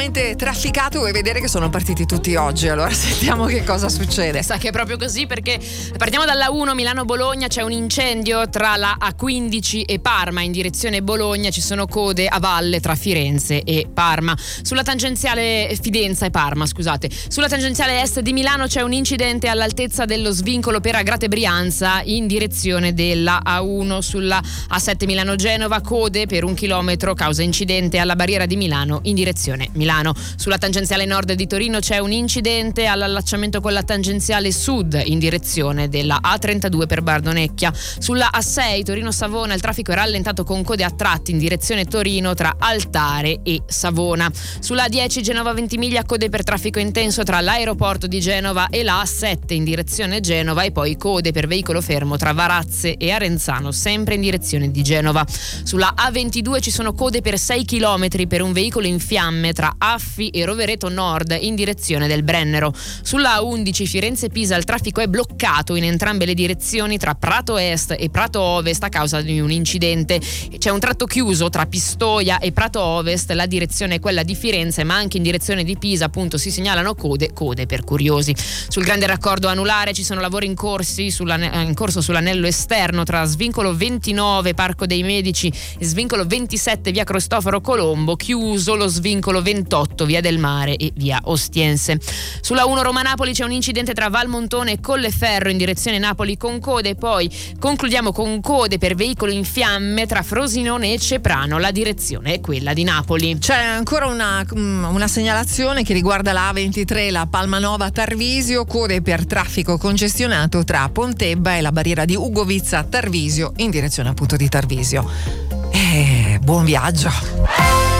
Trafficato, vuoi vedere che sono partiti tutti oggi, allora sentiamo che cosa succede. Sa che è proprio così, perché partiamo dalla 1 Milano-Bologna, c'è un incendio tra la A15 e Parma in direzione Bologna, ci sono code a valle tra Firenze e Parma. Sulla tangenziale Fidenza e Parma, scusate. Sulla tangenziale est di Milano c'è un incidente all'altezza dello svincolo per Agrate Brianza in direzione della A1. Sulla A7 Milano-Genova, code per 1 chilometro causa incidente alla barriera di Milano in direzione Milano. Sulla tangenziale nord di Torino c'è un incidente all'allacciamento con la tangenziale sud in direzione della A32 per Bardonecchia. Sulla A6 Torino-Savona il traffico è rallentato con code a tratti in direzione Torino tra Altare e Savona. Sulla A10 Genova-Ventimiglia code per traffico intenso tra l'aeroporto di Genova e la A7 in direzione Genova, e poi code per veicolo fermo tra Varazze e Arenzano sempre in direzione di Genova. Sulla A22 ci sono code per 6 km per un veicolo in fiamme tra Affi e Rovereto Nord in direzione del Brennero. Sulla A11 Firenze-Pisa il traffico è bloccato in entrambe le direzioni tra Prato Est e Prato Ovest a causa di un incidente. C'è un tratto chiuso tra Pistoia e Prato Ovest, la direzione è quella di Firenze, ma anche in direzione di Pisa appunto si segnalano code per curiosi. Sul grande raccordo anulare ci sono lavori in corso sull'anello esterno tra svincolo 29 Parco dei Medici e svincolo 27 via Cristoforo Colombo, chiuso lo svincolo 28 via del Mare e via Ostiense. Sulla 1 Roma-Napoli c'è un incidente tra Valmontone e Colleferro in direzione Napoli con code, poi concludiamo con code per veicolo in fiamme tra Frosinone e Ceprano, la direzione è quella di Napoli. C'è ancora una segnalazione che riguarda la A23, la Palmanova Tarvisio, code per traffico congestionato tra Pontebba e la barriera di Ugovizza Tarvisio in direzione appunto di Tarvisio. Buon viaggio.